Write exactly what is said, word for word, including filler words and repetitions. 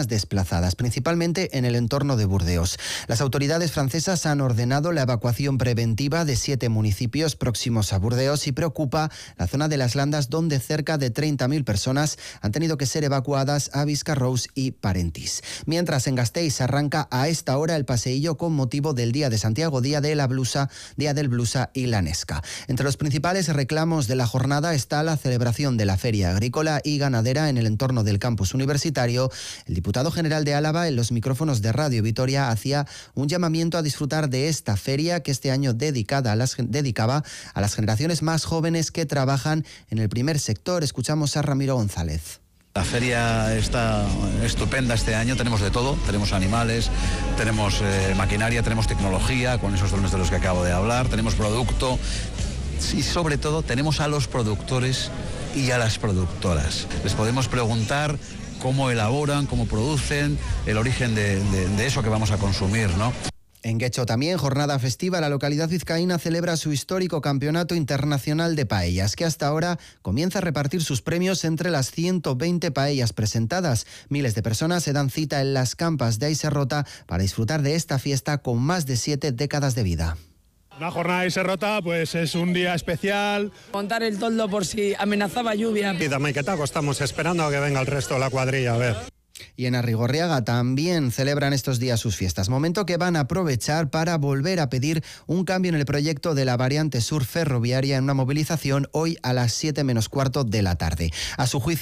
personas desplazadas, principalmente en el entorno de Burdeos. Las autoridades francesas han ordenado la evacuación preventiva de siete municipios próximos a Burdeos y preocupa la zona de las Landas, donde cerca de treinta mil personas han tenido que ser evacuadas a Viscarrous y Parentís. Mientras, en Gasteiz arranca a esta hora el paseillo con motivo del Día de Santiago, Día de la Blusa, Día del Blusa y la Nesca. Entre los principales reclamos de la jornada está la celebración de la Feria Agrícola y Ganadera en el entorno del campus universitario. El diputado general de Álava, en los micrófonos de Radio Vitoria, hacía un llamamiento a disfrutar de esta feria que este año dedicada a las, dedicaba a las generaciones más jóvenes que trabajan en el primer sector. Escuchamos a Ramiro González. La feria está estupenda este año, tenemos de todo, tenemos animales, tenemos eh, maquinaria, tenemos tecnología, con esos drones de los que acabo de hablar, tenemos producto y sobre todo tenemos a los productores y a las productoras. Les podemos preguntar cómo elaboran, cómo producen, el origen de, de, de eso que vamos a consumir, ¿no? En Guecho también, jornada festiva, la localidad vizcaína celebra su histórico campeonato internacional de paellas, que hasta ahora comienza a repartir sus premios entre las ciento veinte paellas presentadas. Miles de personas se dan cita en las campas de Aiserrota para disfrutar de esta fiesta con más de siete décadas de vida. Una jornada de Aiserrota, pues es un día especial. Montar el toldo por si amenazaba lluvia. Y también que taco, estamos esperando a que venga el resto de la cuadrilla, a ver. Y en Arrigorriaga también celebran estos días sus fiestas, momento que van a aprovechar para volver a pedir un cambio en el proyecto de la variante sur ferroviaria en una movilización hoy a las siete menos cuarto de la tarde. A su juicio,